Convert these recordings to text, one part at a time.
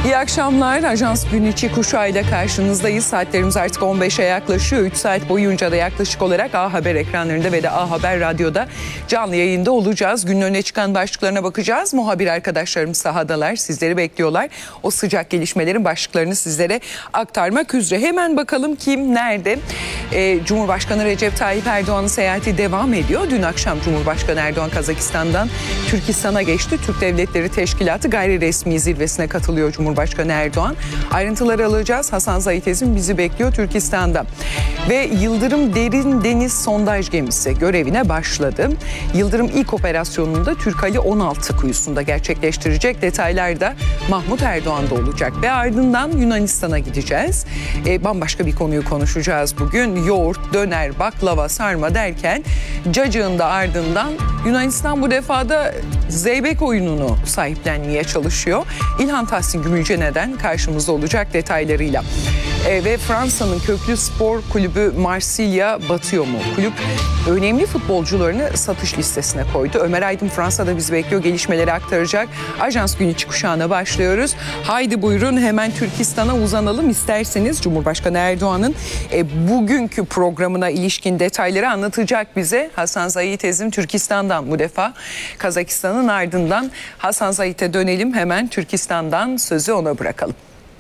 İyi akşamlar. Ajans gün içi kuşağıyla karşınızdayız. Saatlerimiz artık 15'e yaklaşıyor. 3 saat boyunca da yaklaşık olarak A Haber ekranlarında ve de A Haber Radyo'da canlı yayında olacağız. Günün öne çıkan başlıklarına bakacağız. Muhabir arkadaşlarımız sahadalar. Sizleri bekliyorlar. O sıcak gelişmelerin başlıklarını sizlere aktarmak üzere. Hemen bakalım kim nerede? Cumhurbaşkanı Recep Tayyip Erdoğan'ın seyahati devam ediyor. Dün akşam Cumhurbaşkanı Erdoğan Kazakistan'dan Türkistan'a geçti. Türk Devletleri Teşkilatı gayri resmi zirvesine katılıyor Cumhurbaşkanı Erdoğan. Ayrıntıları alacağız. Hasan Zahitez'in bizi bekliyor Türkistan'da. Ve Yıldırım Derin Deniz Sondaj Gemisi görevine başladı. Yıldırım ilk operasyonunda Türkali 16 kuyusunda gerçekleştirecek. Detaylar da Mahmut Erdoğan'da olacak. Ve ardından Yunanistan'a gideceğiz. Bambaşka bir konuyu konuşacağız bugün. Yoğurt, döner, baklava, sarma derken cacığın da ardından Yunanistan bu defada zeybek oyununu sahiplenmeye çalışıyor. İlhan Tahsin Gümülcene'den karşımızda olacak detaylarıyla. Ve Fransa'nın köklü spor kulübü Marsilya batıyor mu? Kulüp önemli futbolcularını satış listesine koydu. Ömer Aydın Fransa'da bizi bekliyor. Gelişmeleri aktaracak. Ajans gün içi kuşağına başlıyoruz. Haydi buyurun hemen Türkistan'a uzanalım isterseniz. Cumhurbaşkanı Erdoğan'ın bugünkü programına ilişkin detayları anlatacak bize. Hasan Zahitez'in Türkistan'dan bu defa. Kazakistan'ın ardından Hasan Zahit'e dönelim. Hemen Türkistan'dan sözü ona bırakalım.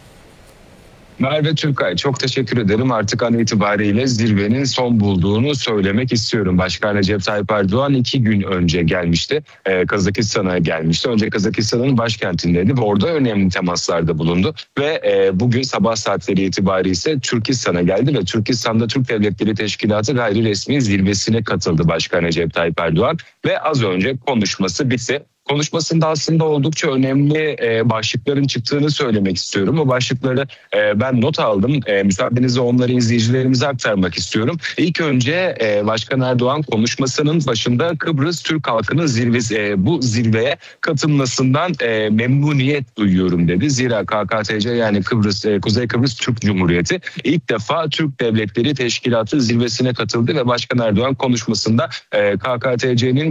Merve Türkay, çok teşekkür ederim. Artık an itibariyle zirvenin son bulduğunu söylemek istiyorum. Başkan Recep Tayyip Erdoğan 2 gün önce gelmişti. Kazakistan'a gelmişti. Önce Kazakistan'ın başkentindeydi ve orada önemli temaslarda bulundu. Ve bugün sabah saatleri itibariyle ise Türkistan'a geldi ve Türkistan'da Türk Devletleri Teşkilatı gayri resmi zirvesine katıldı Başkan Recep Tayyip Erdoğan. Ve az önce konuşması bitti. Konuşmasında aslında oldukça önemli başlıkların çıktığını söylemek istiyorum. O başlıkları ben not aldım. Müsaadenizle onları izleyicilerimize aktarmak istiyorum. İlk önce Başkan Erdoğan konuşmasının başında Kıbrıs Türk halkının bu zirveye katılmasından memnuniyet duyuyorum dedi. Zira KKTC yani Kuzey Kıbrıs Türk Cumhuriyeti ilk defa Türk Devletleri Teşkilatı zirvesine katıldı ve Başkan Erdoğan konuşmasında KKTC'nin